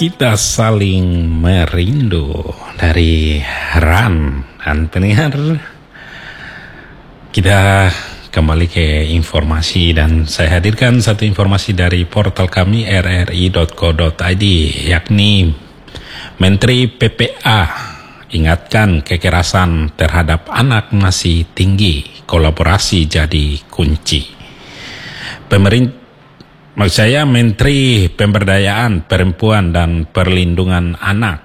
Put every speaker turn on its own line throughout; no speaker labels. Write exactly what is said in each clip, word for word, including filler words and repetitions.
Kita saling merindu dari Ran dan pendengar. Kita kembali ke informasi dan saya hadirkan satu informasi dari portal kami r r i dot co dot i d, yakni Menteri P P A ingatkan kekerasan terhadap anak masih tinggi, kolaborasi jadi kunci. Pemerintah, maksud saya Menteri Pemberdayaan Perempuan dan Perlindungan Anak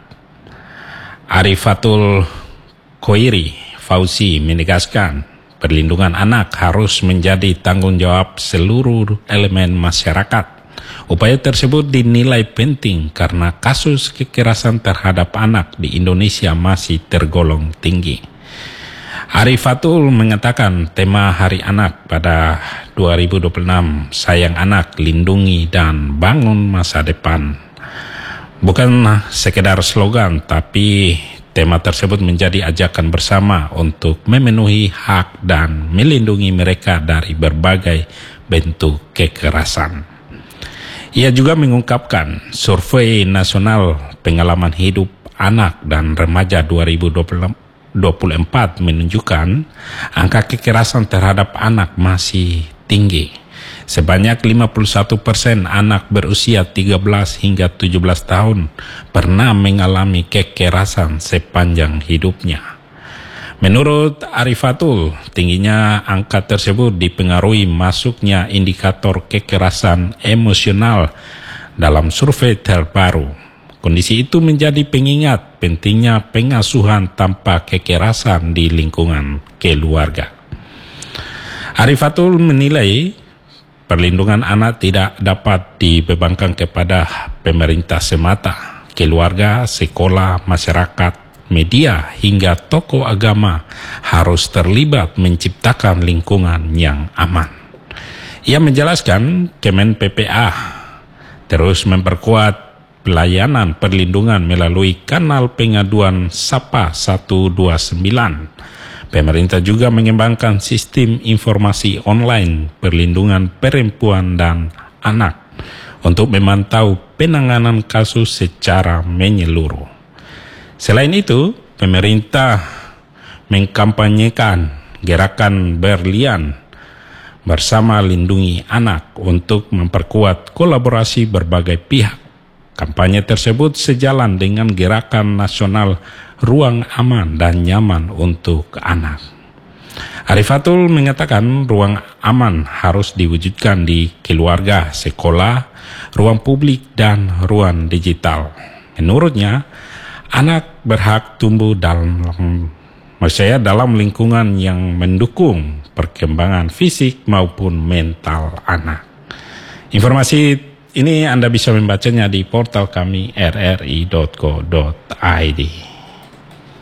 Arifatul Khoiri Fauzi menegaskan perlindungan anak harus menjadi tanggung jawab seluruh elemen masyarakat. Upaya tersebut dinilai penting karena kasus kekerasan terhadap anak di Indonesia masih tergolong tinggi. Arifatul mengatakan tema Hari Anak pada dua ribu dua puluh enam, sayang anak, lindungi dan bangun masa depan, bukan sekedar slogan, tapi tema tersebut menjadi ajakan bersama untuk memenuhi hak dan melindungi mereka dari berbagai bentuk kekerasan. Ia juga mengungkapkan survei nasional pengalaman hidup anak dan remaja dua ribu dua puluh empat menunjukkan angka kekerasan terhadap anak masih tinggi. Sebanyak lima puluh satu persen anak berusia tiga belas hingga tujuh belas tahun pernah mengalami kekerasan sepanjang hidupnya. Menurut Arifatul, tingginya angka tersebut dipengaruhi masuknya indikator kekerasan emosional dalam survei terbaru. Kondisi itu menjadi pengingat pentingnya pengasuhan tanpa kekerasan di lingkungan keluarga. Arifatul menilai perlindungan anak tidak dapat dibebankan kepada pemerintah semata. Keluarga, sekolah, masyarakat, media hingga tokoh agama harus terlibat menciptakan lingkungan yang aman. Ia menjelaskan Kemen P P A terus memperkuat pelayanan perlindungan melalui kanal pengaduan Sapa seratus dua puluh sembilan. Pemerintah juga mengembangkan sistem informasi online perlindungan perempuan dan anak untuk memantau penanganan kasus secara menyeluruh. Selain itu, pemerintah mengkampanyekan gerakan berlian bersama lindungi anak untuk memperkuat kolaborasi berbagai pihak. Kampanye tersebut sejalan dengan gerakan nasional Ruang Aman dan Nyaman untuk Anak. Arifatul mengatakan ruang aman harus diwujudkan di keluarga, sekolah, ruang publik, dan ruang digital. Menurutnya, anak berhak tumbuh dalam, maksudnya dalam lingkungan yang mendukung perkembangan fisik maupun mental anak. Informasi ini Anda bisa membacanya di portal kami r r i dot co dot i d.